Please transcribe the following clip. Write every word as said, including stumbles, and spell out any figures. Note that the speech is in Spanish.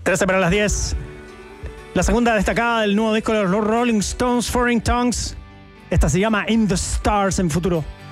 trece para las diez. La segunda destacada del nuevo disco de los Rolling Stones, Foreign Tongues. Esta se llama In the Stars en futuro.